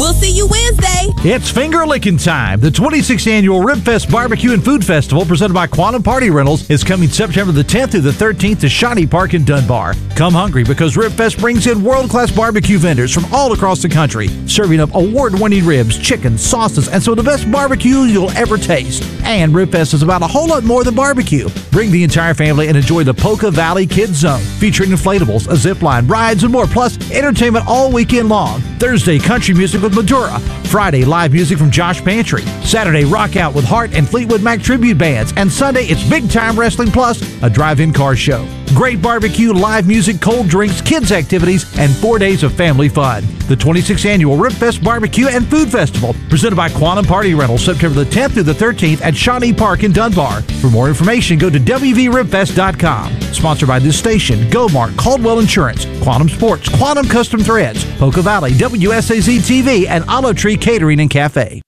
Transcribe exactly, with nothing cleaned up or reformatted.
We'll see you Wednesday. It's finger licking time. The twenty-sixth Annual Ribfest Barbecue and Food Festival, presented by Quantum Party Rentals, is coming September the tenth through the thirteenth to Shawnee Park in Dunbar. Come hungry because Ribfest brings in world-class barbecue vendors from all across the country, serving up award-winning ribs, chicken, sauces, and some of the best barbecue you'll ever taste. And Ribfest is about a whole lot more than barbecue. Bring the entire family and enjoy the Polka Valley Kids Zone, featuring inflatables, a zip line, rides, and more, plus entertainment all weekend long. Thursday, country music with Madura. Friday, live music from Josh Pantry. Saturday, rock out with Hart and Fleetwood Mac tribute bands. And Sunday, it's big time wrestling plus a drive-in car show. Great barbecue, live music, cold drinks, kids activities, and four days of family fun. The twenty-sixth Annual Ribfest Barbecue and Food Festival, presented by Quantum Party Rentals, September the tenth through the thirteenth at Shawnee Park in Dunbar. For more information, go to w v ribfest dot com. Sponsored by this station, GoMart, Caldwell Insurance, Quantum Sports, Quantum Custom Threads, Polka Valley, W S A Z T V, and Olive Tree Catering and Cafe.